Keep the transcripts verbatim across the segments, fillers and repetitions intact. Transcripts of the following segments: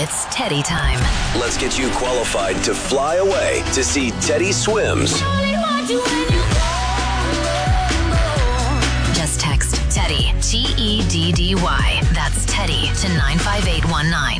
It's Teddy time. Let's get you qualified to fly away to see Teddy Swims. Just text Teddy, T E D D Y. That's Teddy to nine five eight one nine.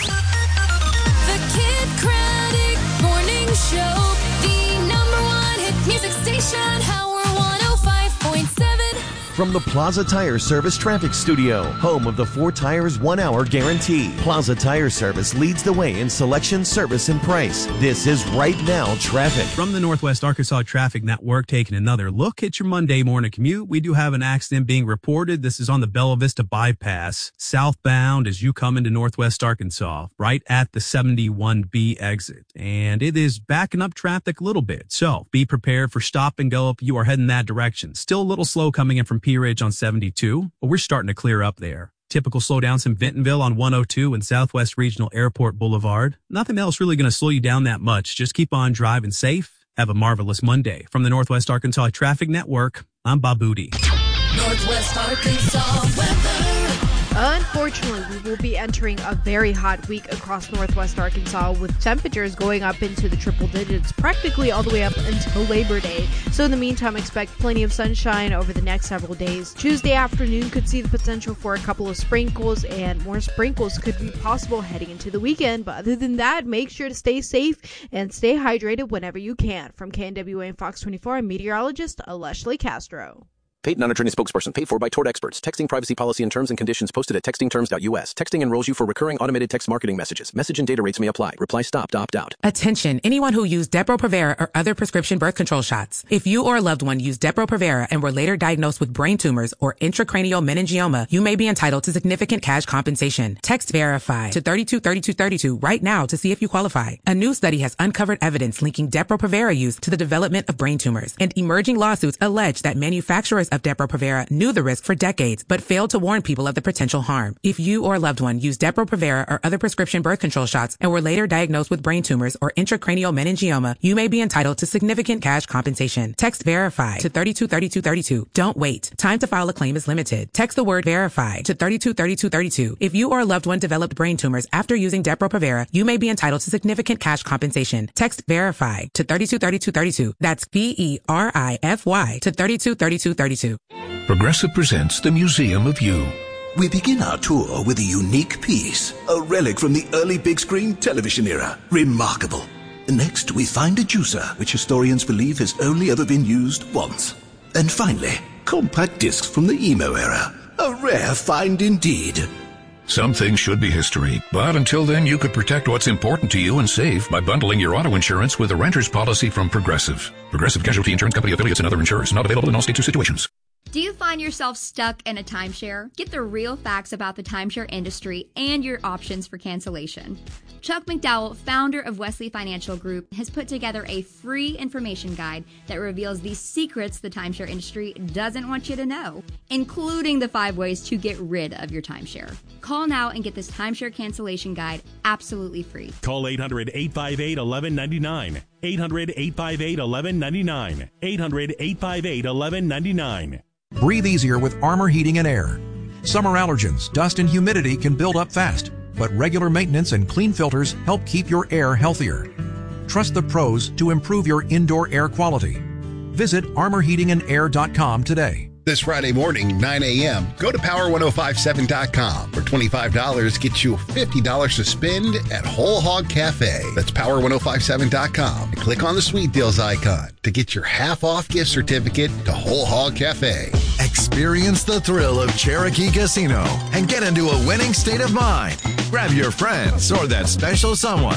The Kid Craddock Morning Show, the number one hit music station, Howard one oh five point seven. From the Plaza Tire Service Traffic Studio, home of the four tires, one hour guarantee. Plaza Tire Service leads the way in selection, service, and price. This is Right Now Traffic. From the Northwest Arkansas Traffic Network, taking another look at your Monday morning commute. We do have an accident being reported. This is on the Bella Vista bypass, southbound as you come into Northwest Arkansas, right at the seventy-one B exit. And it is backing up traffic a little bit. So be prepared for stop and go if you are heading that direction. Still a little slow coming in from P Ridge on seventy-two, but we're starting to clear up there. Typical slowdowns in Bentonville on one oh two and Southwest Regional Airport Boulevard. Nothing else really going to slow you down that much. Just keep on driving safe. Have a marvelous Monday. From the Northwest Arkansas Traffic Network, I'm Bob Booty. Northwest Arkansas weather. Unfortunately, we will be entering a very hot week across Northwest Arkansas with temperatures going up into the triple digits practically all the way up until Labor Day. So in the meantime, expect plenty of sunshine over the next several days. Tuesday afternoon could see the potential for a couple of sprinkles, and more sprinkles could be possible heading into the weekend. But other than that, make sure to stay safe and stay hydrated whenever you can. From K N W A and Fox twenty-four, I'm meteorologist Leslie Castro. Paid non-attorney spokesperson paid for by Tort Experts. Texting privacy policy and terms and conditions posted at texting terms dot U S. Texting enrolls you for recurring automated text marketing messages. Message and data rates may apply. Reply stop to opt out. Attention, anyone who used Depo-Provera or other prescription birth control shots. If you or a loved one used Depo-Provera and were later diagnosed with brain tumors or intracranial meningioma, you may be entitled to significant cash compensation. Text VERIFY to thirty-two thirty-two thirty-two right now to see if you qualify. A new study has uncovered evidence linking Depo-Provera use to the development of brain tumors, and emerging lawsuits allege that manufacturers of Depo-Provera knew the risk for decades, but failed to warn people of the potential harm. If you or a loved one used Depo-Provera or other prescription birth control shots and were later diagnosed with brain tumors or intracranial meningioma, you may be entitled to significant cash compensation. Text VERIFY to thirty-two thirty-two thirty-two. Don't wait. Time to file a claim is limited. Text the word VERIFY to thirty-two thirty-two thirty-two. If you or a loved one developed brain tumors after using Depo-Provera, you may be entitled to significant cash compensation. Text VERIFY to thirty-two thirty-two thirty-two. That's V E R I F Y to thirty-two thirty-two thirty-two. Progressive presents the Museum of You. We begin our tour with a unique piece, a relic from the early big screen television era. Remarkable. Next, we find a juicer, which historians believe has only ever been used once. And finally, compact discs from the emo era. A rare find indeed. Some things should be history, but until then you could protect what's important to you and save by bundling your auto insurance with a renter's policy from Progressive. Progressive Casualty Insurance Company affiliates and other insurers. Not available in all states or situations. Do you find yourself stuck in a timeshare? Get the real facts about the timeshare industry and your options for cancellation. Chuck McDowell, founder of Wesley Financial Group, has put together a free information guide that reveals the secrets the timeshare industry doesn't want you to know, including the five ways to get rid of your timeshare. Call now and get this timeshare cancellation guide absolutely free. Call eight hundred, eight five eight, one one nine nine. eight hundred, eight five eight, one one nine nine. eight hundred, eight five eight, one one nine nine. Breathe easier with Armor Heating and Air. Summer allergens, dust, and humidity can build up fast, but regular maintenance and clean filters help keep your air healthier. Trust the pros to improve your indoor air quality. Visit armor heating and air dot com today. This Friday morning, nine a.m., go to power ten fifty-seven dot com. For twenty-five dollars, get you fifty dollars to spend at Whole Hog Cafe. That's power ten fifty-seven dot com. And click on the Sweet Deals icon to get your half-off gift certificate to Whole Hog Cafe. Experience the thrill of Cherokee Casino and get into a winning state of mind. Grab your friends or that special someone.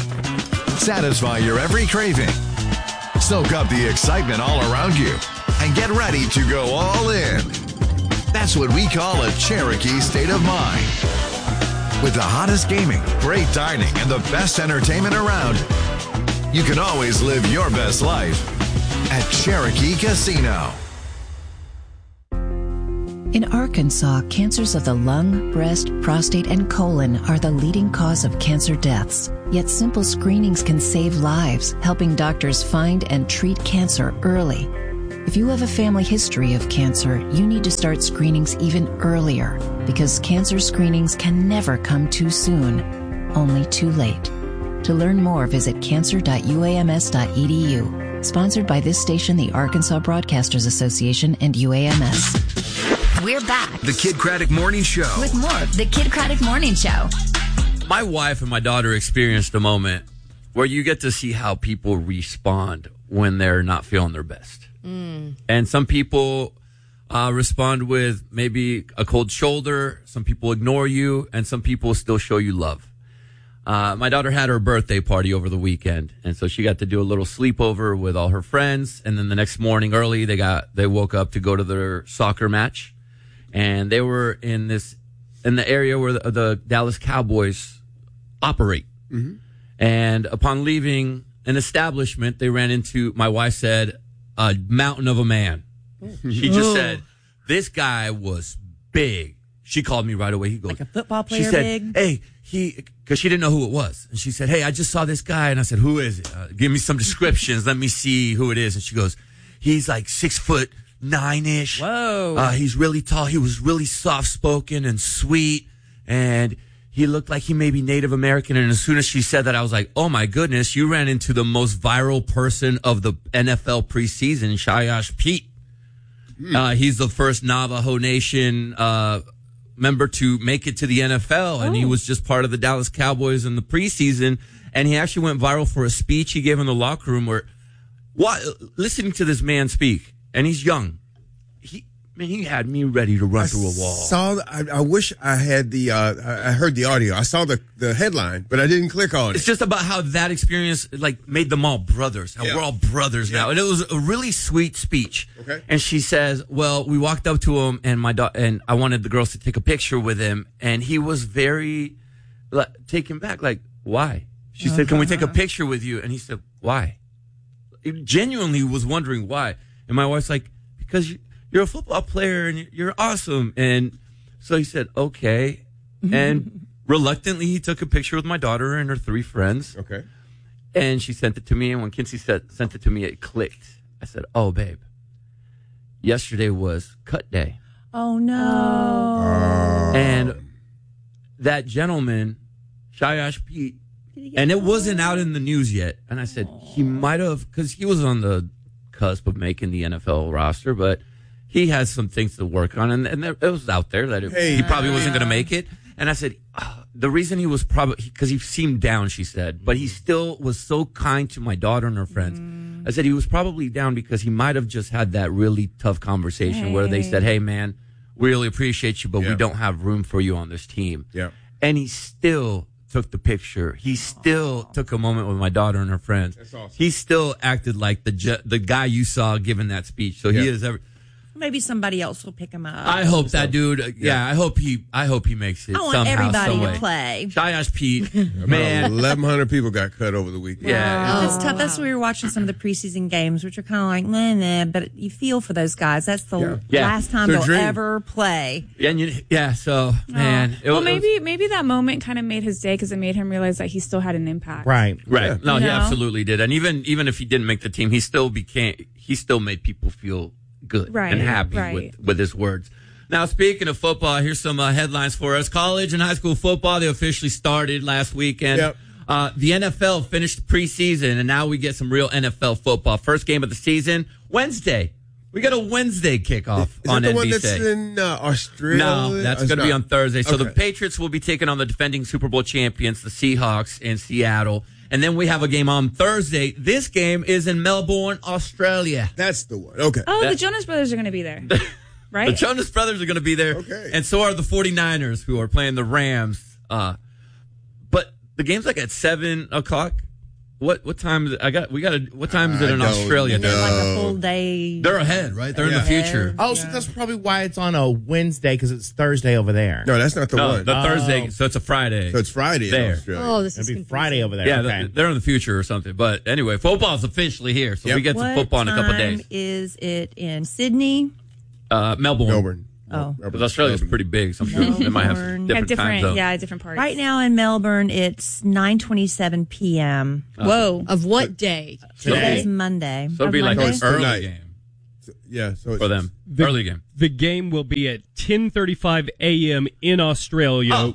Satisfy your every craving. Soak up the excitement all around you and get ready to go all in. That's what we call a Cherokee state of mind. With the hottest gaming, great dining, and the best entertainment around, you can always live your best life at Cherokee Casino. In Arkansas, cancers of the lung, breast, prostate, and colon are the leading cause of cancer deaths. Yet simple screenings can save lives, helping doctors find and treat cancer early. If you have a family history of cancer, you need to start screenings even earlier, because cancer screenings can never come too soon. only too late. To learn more, visit cancer dot u a m s dot e d u. Sponsored by this station, the Arkansas Broadcasters Association, and U A M S. We're back The Kid Craddock Morning Show. with more of the Kid Craddock Morning Show. My wife and my daughter experienced a moment where you get to see how people respond when they're not feeling their best. Mm. And some people uh, respond with maybe a cold shoulder. Some people ignore you, and some people still show you love. Uh, my daughter had her birthday party over the weekend, and so she got to do a little sleepover with all her friends. And then the next morning early, they got they woke up to go to their soccer match, and they were in this in the area where the, the Dallas Cowboys operate. Mm-hmm. And upon leaving an establishment, they ran into, my wife said, a mountain of a man. She just Oh. said, this guy was big. She called me right away. He goes, Like a football player she said, big? hey, he, because she didn't know who it was. And she said, hey, I just saw this guy. And I said, who is it? Uh, give me some descriptions. Let me see who it is. And she goes, he's like six foot nine-ish. Whoa. Uh, he's really tall. He was really soft-spoken and sweet. And he looked like he may be Native American. And as soon as she said that, I was like, oh, my goodness, you ran into the most viral person of the N F L preseason, Shayash Pete. Uh, he's the first Navajo Nation uh, member to make it to the N F L, and he was just part of the Dallas Cowboys in the preseason. And he actually went viral for a speech he gave in the locker room where, what, listening to this man speak, and he's young. He, man, he had me ready to run I through a wall. Saw. The, I, I wish I had the. Uh, I I heard the audio. I saw the the headline, but I didn't click on it. It's just about how that experience like made them all brothers. How Yeah. we're all brothers now, and it was a really sweet speech. Okay. And she says, "Well, we walked up to him, and my da- and I wanted the girls to take a picture with him, and he was very like, taken back. Like, why?" She said, "Can we take a picture with you?" And he said, "Why?" He genuinely was wondering why. And my wife's like, "Because you, you're a football player and you're awesome." And so he said, "Okay." And reluctantly, he took a picture with my daughter and her three friends. Okay. And she sent it to me. And when Kinsey said, sent it to me, it clicked. I said, "Oh, babe, yesterday was cut day." Oh, no. And that gentleman, Shayash Pete, and it wasn't out in the news yet. And I said, he might have, because he was on the cusp of making the N F L roster, but he has some things to work on. And, and there, it was out there that it, Hey, he probably wasn't yeah. going to make it. And I said, oh, the reason he was probably, because he seemed down, she said, but he still was so kind to my daughter and her friends. I said he was probably down because he might have just had that really tough conversation where they Hey. said, hey, man, we really appreciate you, but Yeah. we don't have room for you on this team. Yeah. And he still took the picture. He still took a moment with my daughter and her friends. That's awesome. He still acted like the ju- the guy you saw giving that speech. So he Yeah. is every. Maybe somebody else will pick him up. I hope that dude. Uh, yeah. I hope he. I hope he makes it. I want somehow, everybody some to way. play. Shayash Pete, Man, man. eleven hundred people got cut over the weekend. Yeah. That's tough. That's why we were watching some of the preseason games, which are kind of like, nah, nah, but you feel for those guys. That's the Yeah. Yeah. last time Their they'll dream. ever play. And you, yeah. So man, it well, was- maybe maybe that moment kind of made his day because it made him realize that he still had an impact. Right. Right. No, You he know? absolutely did. And even even if he didn't make the team, he still became he still made people feel good Right, and happy right. with, with his words. Now, speaking of football, here's some uh, headlines for us. College and high school football, they officially started last weekend. Yep. Uh, the N F L finished preseason, and now we get some real N F L football. First game of the season, Wednesday. We got a Wednesday kickoff Is on that the N one B C. that's in uh, Australia? No, that's It's going to be not. on Thursday. So the Okay. Patriots will be taking on the defending Super Bowl champions, the Seahawks, in Seattle. And then we have a game on Thursday. This game is in Melbourne, Australia. That's the one. Okay. Oh, That- the Jonas Brothers are going to be there, right? The Jonas Brothers are going to be there. Okay. And so are the 49ers, who are playing the Rams. Uh, but the game's like at seven o'clock. What what time is it? I got we got to what time is it I in don't Australia? know. Like a full day. They're ahead, right? They're in the future. Oh, so that's probably why it's on a Wednesday because it's Thursday over there. No, that's not the No, one. the Oh. Thursday, so it's a Friday. So it's Friday in there. Australia. Oh, this It'll is be confusing. Friday over there. Yeah, okay. they're in the future or something. But anyway, football's officially here, so Yep. we get some What football in a couple time days. is it in Sydney? Uh, Melbourne. Melbourne. Oh. Because Australia's pretty big, so I'm sure they might have some Melbourne. different, yeah, different, time zones. yeah, different parts. Right now in Melbourne, it's nine twenty-seven p.m. Whoa. Of what day? Today is Monday. So it'd be Of like Monday? an early Tonight. game Yeah, so it's, for them. The- early game. The game will be at ten thirty-five a.m. in Australia. Oh.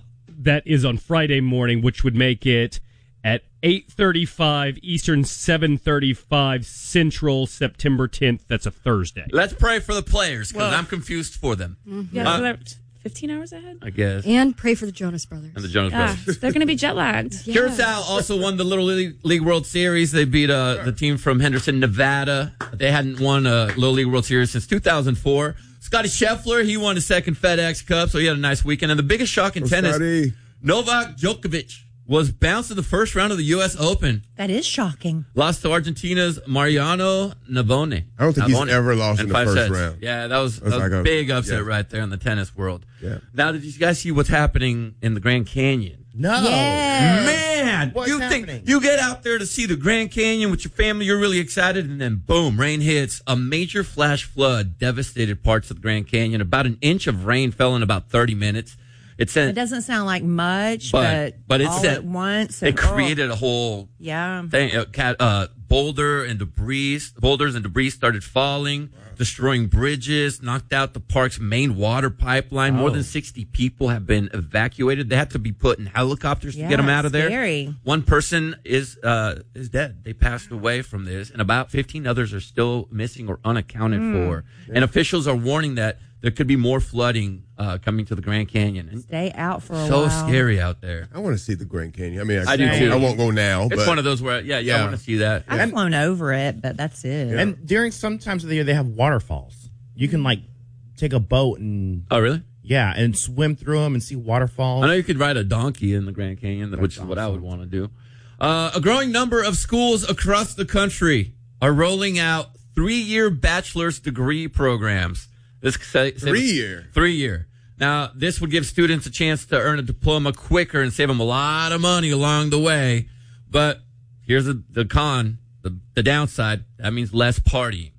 that is on Friday morning, which would make it at eight thirty-five Eastern, seven thirty-five Central, September tenth. That's a Thursday. Let's pray for the players, because Well- I'm confused for them. Mm-hmm. Yeah, Uh, so they're fifteen hours ahead. I guess. And pray for the Jonas Brothers. And the Jonas Yeah, Brothers. they're going to be jet lagged. Curacao also won the Little League, League World Series. They beat uh, the team from Henderson, Nevada. They hadn't won a Little League World Series since two thousand four. Scotty Scheffler, he won his second FedEx Cup, so he had a nice weekend. And the biggest shock in Oh, tennis, Scotty. Novak Djokovic was bounced in the first round of the U S Open. That is shocking. Lost to Argentina's Mariano Navone. I don't think he's Navone. ever lost in the five first sets. round. Yeah, that was, That's that was like a a- big upset yeah. right there in the tennis world. Yeah. Now, did you guys see what's happening in the Grand Canyon? No. Yes. Man, What's you happening? think you get out there to see the Grand Canyon with your family, you're really excited, and then boom, rain hits. A major flash flood devastated parts of the Grand Canyon. About an inch of rain fell in about thirty minutes. It It said, doesn't sound like much, but but, but it all said at once. it and, oh, created a whole yeah. thing. Uh, cat, uh, boulder and debris, boulders and debris started falling, destroying bridges, knocked out the park's main water pipeline. More Oh. than sixty people have been evacuated. They had to be put in helicopters Yeah, to get them out of there. scary. One person is uh, is dead. They passed away from this, and about fifteen others are still missing or unaccounted Mm. for. And officials are warning that there could be more flooding uh, coming to the Grand Canyon. And Stay out for a so while. scary out there. I want to see the Grand Canyon. I mean, I, I do too. I won't go now. It's but one of those where, yeah, yeah, I Yeah. want to see that. I've flown over it, but that's it. And during some times of the year, they have waterfalls. You can like take a boat and Oh, really? yeah, and swim through them and see waterfalls. I know you could ride a donkey in the Grand Canyon, which is what I would want to do. Uh, a growing number of schools across the country are rolling out three-year bachelor's degree programs. This say, say Three-year? Three-year. Now, this would give students a chance to earn a diploma quicker and save them a lot of money along the way. But here's the, the con, the, the downside. That means less partying.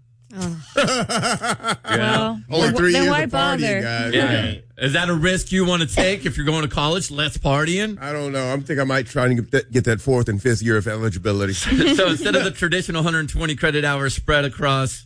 Well, Only three then years why of bother? partying, guys. Yeah. Is that a risk you want to take if you're going to college? Less partying? I don't know. I think I might try to get that, get that fourth and fifth year of eligibility. So instead of the traditional one hundred twenty credit hours spread across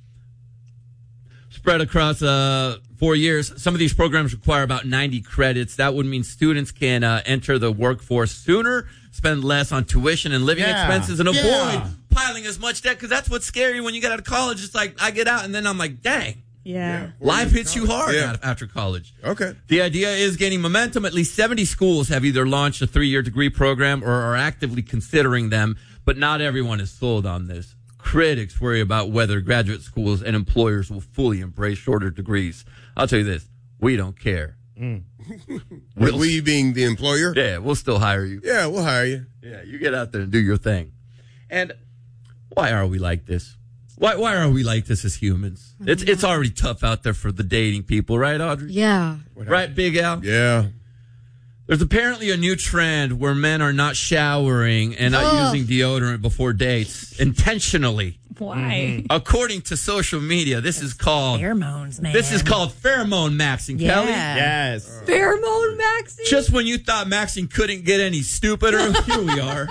spread across uh, four years, some of these programs require about ninety credits. That would mean students can uh, enter the workforce sooner, spend less on tuition and living Yeah. expenses, and avoid Yeah. piling as much debt. Because that's what's scary when you get out of college. It's like I get out and then I'm like, dang. Yeah. Life hits you hard Yeah. out- after college. Okay. The idea is gaining momentum. At least seventy schools have either launched a three-year degree program or are actively considering them, but not everyone is sold on this. Critics worry about whether graduate schools and employers will fully embrace shorter degrees. I'll tell you this, we don't care. With we being the employer? Yeah, we'll still hire you. Yeah, we'll hire you. Yeah, you get out there and do your thing. And why are we like this? Why why are we like this as humans? It's it's already tough out there for the dating people, right, Audrey? Yeah. Right, Big Al? Yeah. There's apparently a new trend where men are not showering and not Ugh. using deodorant before dates intentionally. Why? According to social media, this is called Pheromones, man. this is called pheromone maxing, Yeah. Kelly. Yes. Pheromone maxing? Just when you thought maxing couldn't get any stupider, here we are.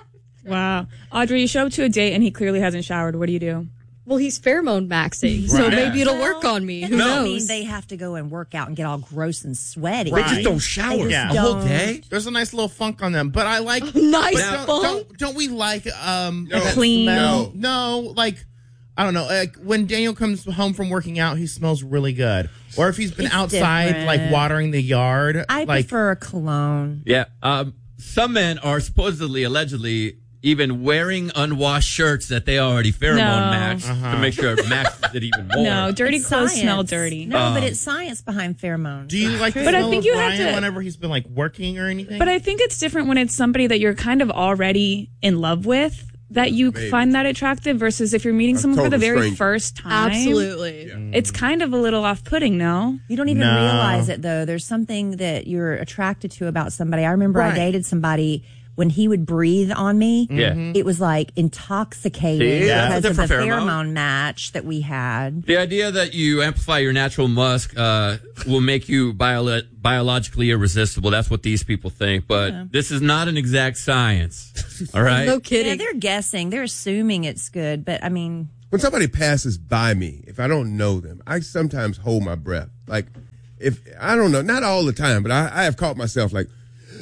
Wow. Audrey, you show up to a date and he clearly hasn't showered. What do you do? Well, he's pheromone maxing, so Right. maybe it'll Well, work on me. That Who doesn't knows? mean they have to go and work out and get all gross and sweaty. They just Right. don't shower They just a whole don't. day. There's a nice little funk on them, but I like Nice but don't, funk? Don't, don't we like um No. that Clean. smell? No, like I don't know. Like when Daniel comes home from working out, he smells really good. Or if he's been It's outside, different. like watering the yard, I like prefer a cologne. Yeah. Um, some men are supposedly, allegedly, even wearing unwashed shirts that they already pheromone No. matched Uh-huh. to make sure it maxes it even more. No, dirty It's clothes science. smell dirty. No, Um, but it's science behind pheromones. Do you like the But I smell think of you have Brian to- whenever he's been like working or anything? But I think it's different when it's somebody that you're kind of already in love with, that you Maybe. find that attractive, versus if you're meeting A someone for the total very stranger. first time. Absolutely. It's kind of a little off-putting, no? You don't even No. realize it, though. There's something that you're attracted to about somebody. I remember Right. I dated somebody. When he would breathe on me, Yeah. it was like intoxicating See, that's a because of the different pheromone. pheromone match that we had. The idea that you amplify your natural musk uh, will make you bio- biologically irresistible. That's what these people think. But Yeah. this is not an exact science. All right? No Yeah, kidding. they're guessing. They're assuming it's good, but I mean, When somebody passes by me, if I don't know them, I sometimes hold my breath. Like, if I don't know, not all the time, but I, I have caught myself like,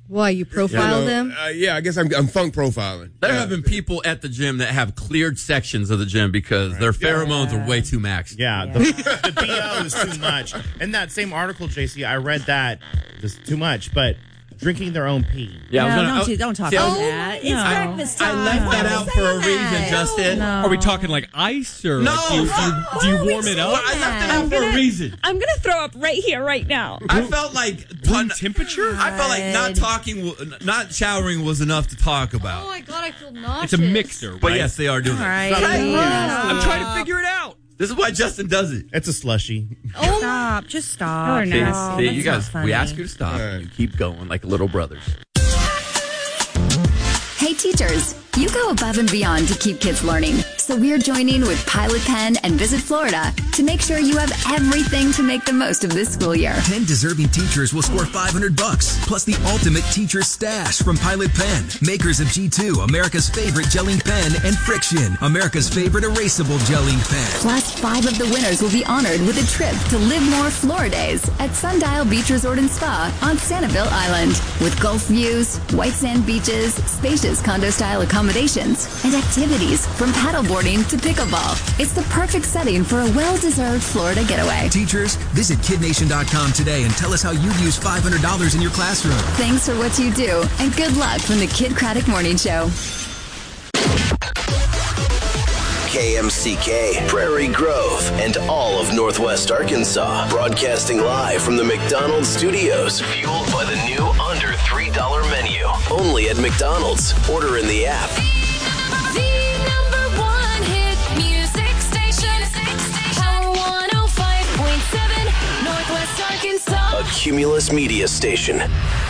Why, you profile You know, them? Uh, yeah, I guess I'm, I'm funk profiling. There have been people at the gym that have cleared sections of the gym because their pheromones are way too max. Yeah, the, the B O is too much. In that same article, J C, I read that just too much, but drinking their own pee. Yeah, I was No, gonna- don't, you- don't talk See, I about was- that. It's No. breakfast I time. left Why that are we out for a saying reason, that? Justin. No. Are we talking like ice or No. like, do, you, do, you, do you Why are we warm it saying up? I left it I'm out for a gonna- reason. I'm gonna throw up right here, right now. I felt like Room temperature? I felt like not talking, w- not showering was enough to talk about. Oh my god, I feel nauseous. It's a mixer, right? But yes, they are doing All it. right. I'm trying to figure it out. This is why Justin does it. It's a slushy. Oh, stop. Just stop. Y'all are See, nasty. see, That's you not guys, funny. we ask you to stop. and You keep going like little brothers. Hey teachers, you go above and beyond to keep kids learning. So we're joining with Pilot Pen and Visit Florida to make sure you have everything to make the most of this school year. ten deserving teachers will score five hundred bucks, plus the ultimate teacher stash from Pilot Pen, makers of G two, America's favorite gelling pen, and Friction, America's favorite erasable gelling pen. Plus, five of the winners will be honored with a trip to Live More Floridays at Sundial Beach Resort and Spa on Sanibel Island. With Gulf views, white sand beaches, spacious condo-style accommodations, and activities from paddleboarding to pickleball. It's the perfect setting for a well-deserved Florida getaway. Teachers, visit kid nation dot com today and tell us how you'd use five hundred dollars in your classroom. Thanks for what you do, and good luck from the Kid Craddock Morning Show. K M C K, Prairie Grove, and all of Northwest Arkansas. Broadcasting live from the McDonald's studios. Fueled by the new under three dollar menu. Only at McDonald's. Order in the app. The number one hit music station. Power one oh five point seven, Northwest Arkansas. A Cumulus Media Station.